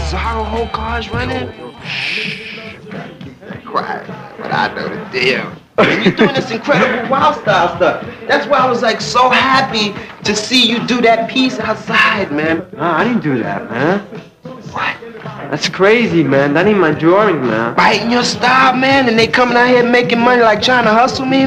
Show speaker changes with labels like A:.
A: Cesaro whole car's running? Quiet, but I know the deal. You're doing this incredible wild style stuff. That's why I was like so happy to see you do that piece outside, man.
B: Nah, I didn't do that, man.
A: What?
B: That's crazy, man. That ain't my drawing, man.
A: Biting your style, man, and they coming out here making money like trying to hustle me,